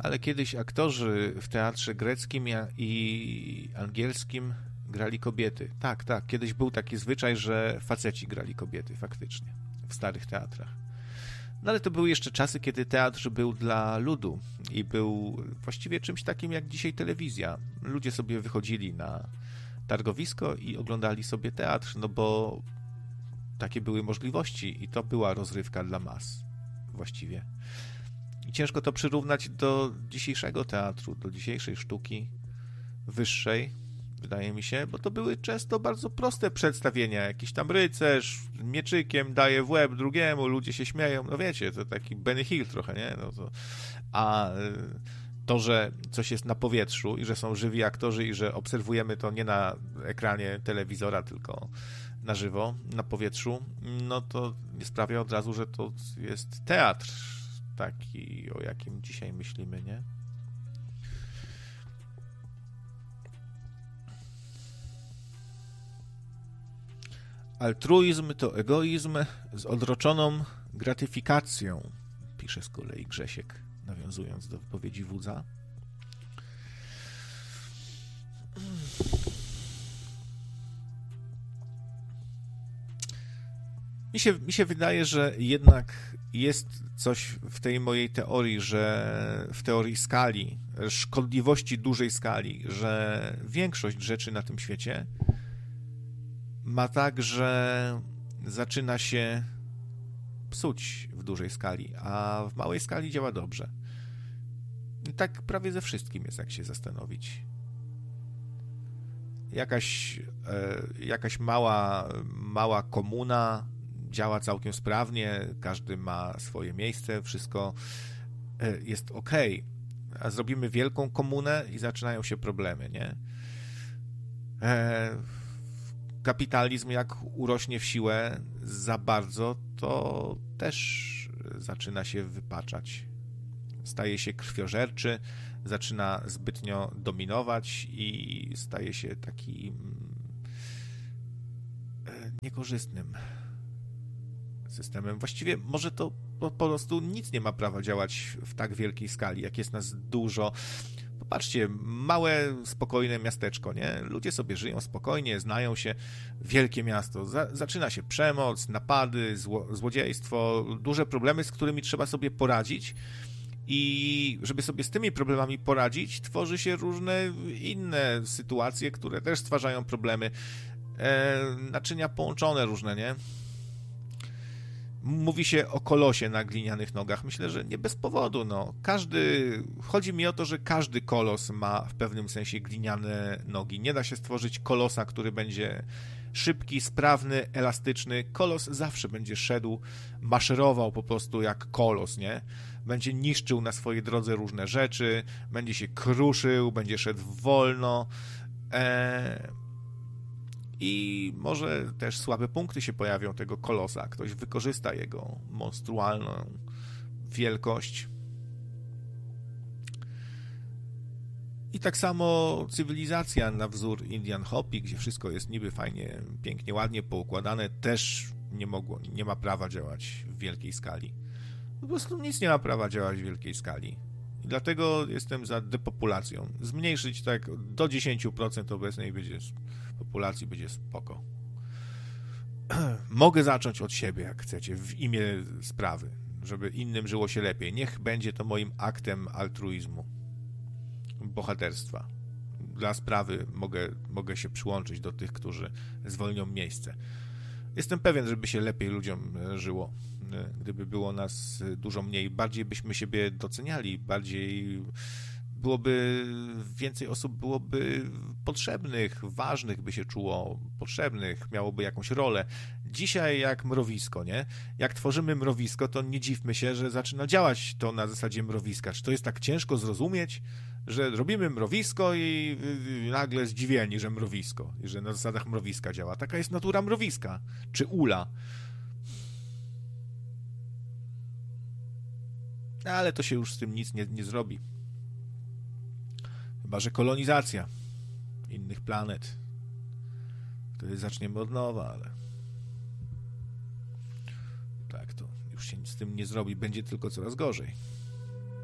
Ale kiedyś aktorzy w teatrze greckim i angielskim grali kobiety. Tak, tak. Kiedyś był taki zwyczaj, że faceci grali kobiety faktycznie w starych teatrach. No ale to były jeszcze czasy, kiedy teatr był dla ludu i był właściwie czymś takim jak dzisiaj telewizja. Ludzie sobie wychodzili na targowisko i oglądali sobie teatr, no bo takie były możliwości i to była rozrywka dla mas właściwie. I ciężko to przyrównać do dzisiejszego teatru, do dzisiejszej sztuki wyższej, wydaje mi się, bo to były często bardzo proste przedstawienia. Jakiś tam rycerz mieczykiem daje w łeb drugiemu, ludzie się śmieją. No wiecie, to taki Benny Hill trochę, nie? No to, a to, że coś jest na powietrzu i że są żywi aktorzy i że obserwujemy to nie na ekranie telewizora, tylko na żywo, na powietrzu, no to nie sprawia od razu, że to jest teatr taki, o jakim dzisiaj myślimy, nie? Altruizm to egoizm z odroczoną gratyfikacją, pisze z kolei Grzesiek, nawiązując do wypowiedzi Wódza. Mi się wydaje, że jednak jest coś w tej mojej teorii, że w teorii skali, szkodliwości dużej skali, że większość rzeczy na tym świecie ma tak, że zaczyna się psuć w dużej skali, a w małej skali działa dobrze. I tak prawie ze wszystkim jest, jak się zastanowić. Jakaś mała komuna działa całkiem sprawnie, każdy ma swoje miejsce, wszystko jest ok. A zrobimy wielką komunę i zaczynają się problemy, nie? Kapitalizm, jak urośnie w siłę za bardzo, to też zaczyna się wypaczać. Staje się krwiożerczy, zaczyna zbytnio dominować i staje się taki niekorzystnym systemem. Właściwie może to po prostu nic nie ma prawa działać w tak wielkiej skali, jak jest nas dużo. Popatrzcie, małe, spokojne miasteczko, nie? Ludzie sobie żyją spokojnie, znają się. Wielkie miasto. Zaczyna się przemoc, napady, złodziejstwo, duże problemy, z którymi trzeba sobie poradzić. I żeby sobie z tymi problemami poradzić, tworzy się różne inne sytuacje, które też stwarzają problemy. Naczynia połączone różne, nie? Mówi się o kolosie na glinianych nogach. Myślę, że nie bez powodu. No. Chodzi mi o to, że każdy kolos ma w pewnym sensie gliniane nogi. Nie da się stworzyć kolosa, który będzie szybki, sprawny, elastyczny. Kolos zawsze będzie szedł, maszerował po prostu jak kolos, nie? Będzie niszczył na swojej drodze różne rzeczy, będzie się kruszył, będzie szedł wolno. I może też słabe punkty się pojawią tego kolosa. Ktoś wykorzysta jego monstrualną wielkość. I tak samo cywilizacja na wzór Indian Hopi, gdzie wszystko jest niby fajnie, pięknie, ładnie poukładane, też nie ma prawa działać w wielkiej skali. Po prostu nic nie ma prawa działać w wielkiej skali. I dlatego jestem za depopulacją. Zmniejszyć tak do 10% obecnej populacji będzie spoko. Mogę zacząć od siebie, jak chcecie, w imię sprawy, żeby innym żyło się lepiej. Niech będzie to moim aktem altruizmu, bohaterstwa. Dla sprawy mogę się przyłączyć do tych, którzy zwolnią miejsce. Jestem pewien, żeby się lepiej ludziom żyło. Gdyby było nas dużo mniej, bardziej byśmy siebie doceniali, więcej osób byłoby potrzebnych, ważnych by się czuło, potrzebnych, miałoby jakąś rolę. Dzisiaj jak mrowisko, nie? Jak tworzymy mrowisko, to nie dziwmy się, że zaczyna działać to na zasadzie mrowiska. Czy to jest tak ciężko zrozumieć, że robimy mrowisko i nagle zdziwieni, że mrowisko, i że na zasadach mrowiska działa. Taka jest natura mrowiska, czy ula. Ale to się już z tym nic nie zrobi. Chyba że kolonizacja innych planet. Wtedy zaczniemy od nowa, ale tak to już się nic z tym nie zrobi. Będzie tylko coraz gorzej.